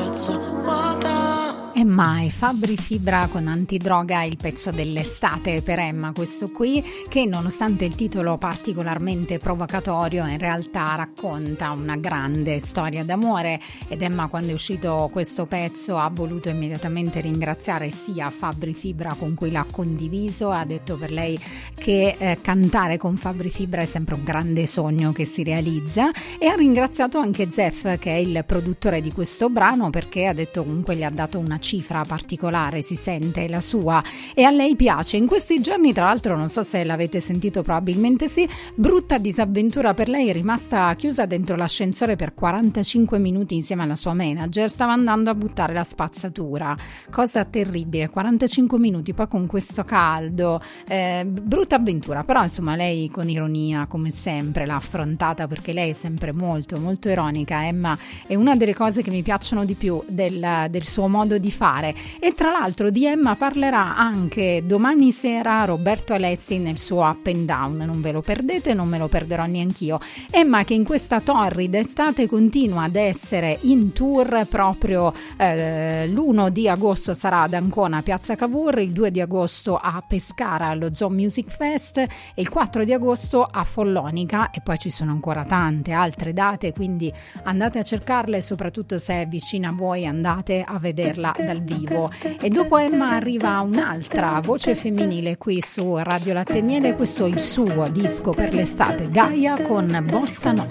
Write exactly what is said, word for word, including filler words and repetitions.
mezza vuota. E mai Fabri Fibra con Antidroga, il pezzo dell'estate per Emma, questo qui, che nonostante il titolo particolarmente provocatorio in realtà racconta una grande storia d'amore. Ed Emma, quando è uscito questo pezzo, ha voluto immediatamente ringraziare sia Fabri Fibra con cui l'ha condiviso, ha detto per lei che eh, cantare con Fabri Fibra è sempre un grande sogno che si realizza, e ha ringraziato anche Zef, che è il produttore di questo brano, perché ha detto comunque gli ha dato una cifra particolare, si sente la sua, e a lei piace. In questi giorni, tra l'altro, non so se l'avete sentito, probabilmente sì, brutta disavventura per lei, è rimasta chiusa dentro l'ascensore per quarantacinque minuti insieme alla sua manager, stava andando a buttare la spazzatura, cosa terribile, quarantacinque minuti, poi con questo caldo, eh, brutta avventura, però insomma lei con ironia come sempre l'ha affrontata, perché lei è sempre molto molto ironica. Emma è una delle cose che mi piacciono di più del, del suo modo di fare. E tra l'altro di Emma parlerà anche domani sera Roberto Alessi nel suo Up and Down, non ve lo perdete, non me lo perderò neanch'io. Emma che in questa torrida estate continua ad essere in tour, proprio eh, l'primo di agosto sarà ad Ancona Piazza Cavour, il due di agosto a Pescara allo Zoo Music Fest e il quattro di agosto a Follonica, e poi ci sono ancora tante altre date, quindi andate a cercarle e soprattutto se è vicina a voi andate a vederla dal vivo. E dopo Emma arriva un'altra voce femminile qui su Radio Latte e Miele, questo è il suo disco per l'estate, Gaia con Bossa Nova.